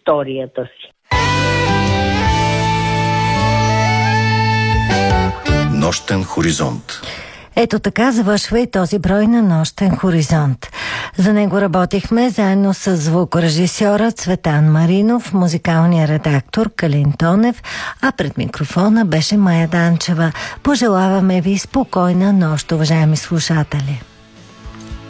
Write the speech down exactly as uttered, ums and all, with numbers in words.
историята си. Нощен хоризонт. Ето така завършва и този брой на Нощен хоризонт. За него работихме заедно с звукорежисьора Цветан Маринов, музикалния редактор Калин Тонев, а пред микрофона беше Мая Данчева. Пожелаваме ви спокойна нощ, уважаеми слушатели.